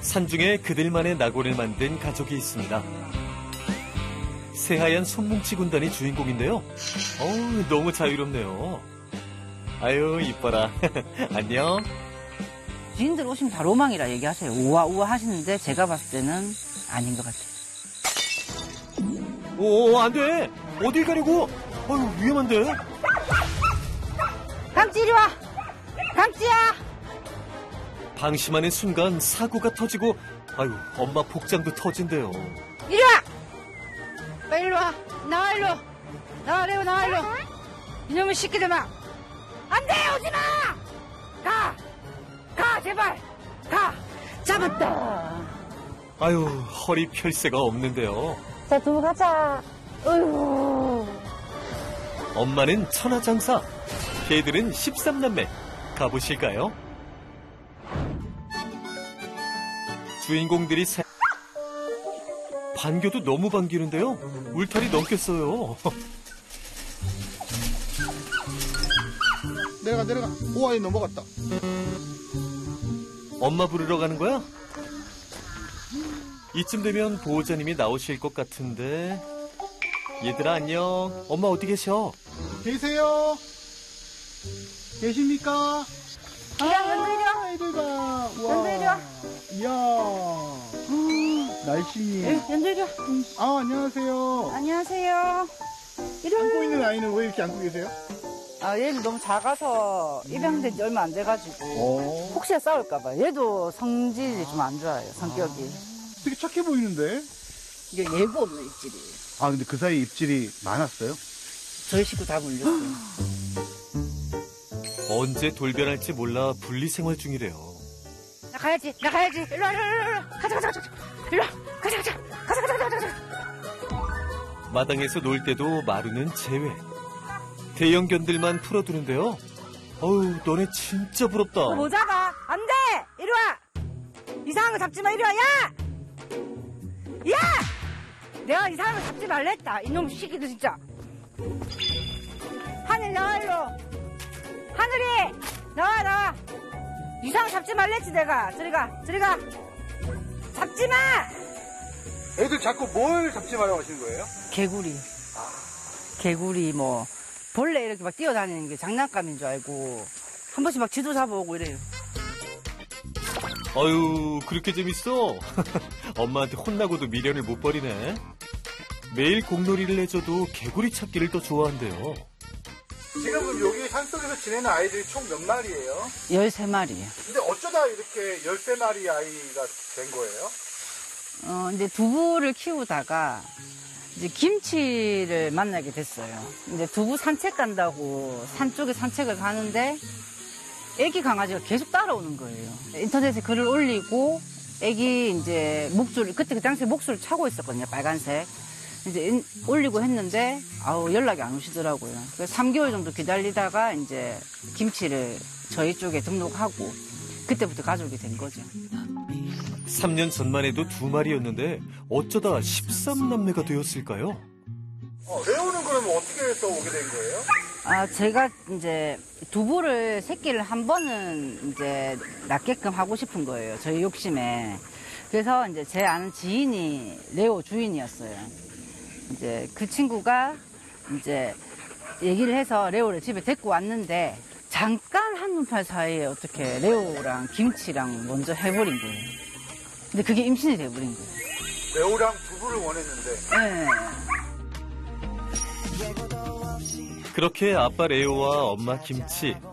산중에 그들만의 낙원을 만든 가족이 있습니다. 새하얀 손뭉치 군단이 주인공인데요. 너무 자유롭네요. 아유, 이뻐라. 안녕. 주인들 오시면 다 로망이라 얘기하세요. 우와 우와 하시는데 제가 봤을 때는 아닌 것 같아요. 오, 안 돼. 어딜 가려고? 아유, 위험한데. 강찌 이리 와. 강찌야. 방심하는 순간 사고가 터지고 아유, 엄마 복장도 터진대요. 이리 와. 빨리 일로 와. 나와 일로. 나와 레오 나와 일로. 이놈의 새끼들 막. 안 돼 오지 마. 가 제발. 가. 잡았다. 아유, 허리 펼 새가 없는데요. 자 두부 가자. 어휴. 엄마는 천하장사, 걔들은 13남매. 가보실까요? 주인공들이 반겨도 너무 반기는데요. 울타리 넘겠어요. 내려가. 우와, 얘 넘어갔다. 엄마 부르러 가는 거야? 이쯤 되면 보호자님이 나오실 것 같은데. 얘들아 안녕. 엄마 어디 계셔? 계세요? 계십니까? 연들이려. 애들 봐. 연들이려. 이야. 날씬히. 연들이려. 안녕하세요. 안녕하세요. 안고 있는 아이는 왜 이렇게 안고 계세요? 얘는 너무 작아서 입양된 지 얼마 안 돼가지고 혹시나 싸울까봐. 얘도 성질이 좀 안 좋아요. 성격이. 되게 착해 보이는데? 이게 예고 없는 입질이에요. 근데 그 사이 입질이 많았어요? 저희 식구 다 물렸어요. 언제 돌변할지 몰라 분리 생활 중이래요. 나 가야지. 일로 와. 가자. 일로 와. 가자. 마당에서 놀 때도 마루는 제외. 대형견들만 풀어두는데요. 어우, 너네 진짜 부럽다. 뭐 잡아? 안 돼! 이리 와! 이상한 거 잡지 마, 이리 와, 야! 내가 이상한 거 잡지 말랬다. 이놈 시기도 진짜. 하늘 나와, 일로. 하늘이! 나와. 이상한 거 잡지 말랬지, 내가. 저리 가. 잡지 마! 애들 자꾸 뭘 잡지 말라고 하시는 거예요? 개구리, 벌레 이렇게 막 뛰어다니는 게 장난감인 줄 알고. 한 번씩 막 쥐도 잡아오고 이래요. 아유, 그렇게 재밌어? 엄마한테 혼나고도 미련을 못 버리네. 매일 공놀이를 해줘도 개구리 찾기를 더 좋아한대요. 지금 여기 산속에서 지내는 아이들이 총 몇 마리예요? 13마리예요. 근데 어쩌다 이렇게 13마리 아이가 된 거예요? 이제 두부를 키우다가 이제 김치를 만나게 됐어요. 이제 두부 산책 간다고 산 쪽에 산책을 가는데 애기 강아지가 계속 따라오는 거예요. 인터넷에 글을 올리고 애기 이제 목줄을 그때 그 당시에 목줄을 차고 있었거든요. 빨간색. 이제 올리고 했는데 연락이 안 오시더라고요. 그래서 3개월 정도 기다리다가 이제 김치를 저희 쪽에 등록하고 그때부터 가족이 된 거죠. 3년 전만 해도 2마리였는데 어쩌다 13남매가 되었을까요? 레오는 그러면 어떻게 해서 오게 된 거예요? 제가 이제 두부를 새끼를 한 번은 이제 낳게끔 하고 싶은 거예요. 저희 욕심에. 그래서 이제 제 아는 지인이 레오 주인이었어요. 이제 그 친구가 이제 얘기를 해서 레오를 집에 데리고 왔는데 잠깐 한눈팔 사이에 어떻게 레오랑 김치랑 먼저 해버린 거예요. 근데 그게 임신이 돼버린 거예요. 레오랑 두부를 원했는데. 네. 그렇게 아빠 레오와 엄마 김치,